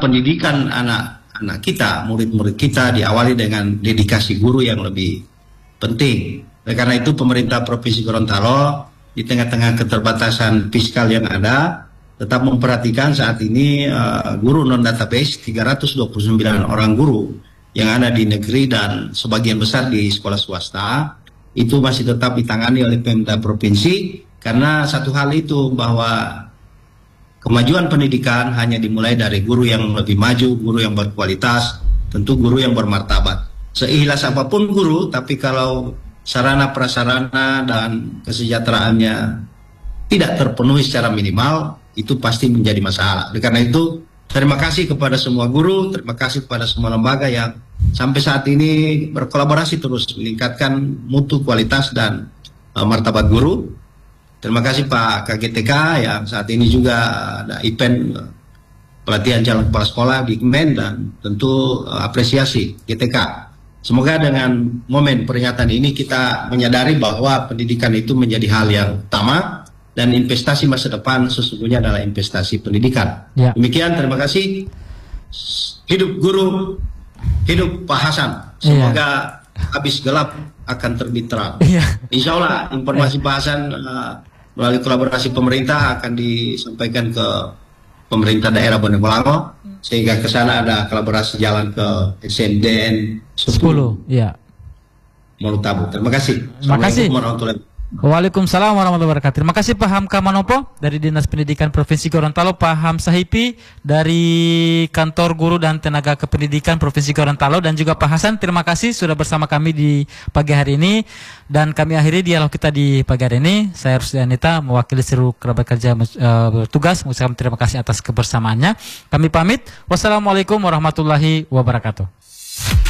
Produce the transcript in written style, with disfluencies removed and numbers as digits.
pendidikan anak-anak kita, murid-murid kita diawali dengan dedikasi guru yang lebih penting. Oleh karena itu pemerintah Provinsi Gorontalo di tengah-tengah keterbatasan fiskal yang ada tetap memperhatikan saat ini guru non database 329 orang guru yang ada di negeri dan sebagian besar di sekolah swasta itu masih tetap ditangani oleh Pemda Provinsi, karena satu hal itu bahwa kemajuan pendidikan hanya dimulai dari guru yang lebih maju, guru yang berkualitas, tentu guru yang bermartabat. Seikhlas apapun guru, tapi kalau sarana prasarana dan kesejahteraannya tidak terpenuhi secara minimal, itu pasti menjadi masalah. Oleh karena itu, terima kasih kepada semua guru, terima kasih kepada semua lembaga yang sampai saat ini berkolaborasi terus meningkatkan mutu, kualitas, dan martabat guru. Terima kasih Pak KGTK yang saat ini juga ada event pelatihan calon kepala sekolah di Kemen, dan tentu apresiasi GTK. Semoga dengan momen peringatan ini kita menyadari bahwa pendidikan itu menjadi hal yang utama, dan investasi masa depan sesungguhnya adalah investasi pendidikan. Ya. Demikian, terima kasih. Hidup guru, hidup Pak Hasan. Semoga habis gelap akan terbit terang. Insya Allah informasi Pak Hasan melalui kolaborasi pemerintah akan disampaikan ke pemerintah daerah Bonegolango, sehingga ke sana ada kolaborasi jalan ke SNDN 10. Ya. Molutabu. Terima kasih. Terima kasih. Waalaikumsalam warahmatullahi wabarakatuh. Terima kasih Pak Hamka Manopo dari Dinas Pendidikan Provinsi Gorontalo, Pak Hamzah Hipi dari Kantor Guru dan Tenaga Kependidikan Provinsi Gorontalo, dan juga Pak Hasan. Terima kasih sudah bersama kami di pagi hari ini, dan kami akhiri dialog kita di pagi hari ini. Saya Rusdi Anita mewakili seluruh kerabat kerja bertugas mengucapkan terima kasih atas kebersamaannya. Kami pamit. Wassalamualaikum warahmatullahi wabarakatuh.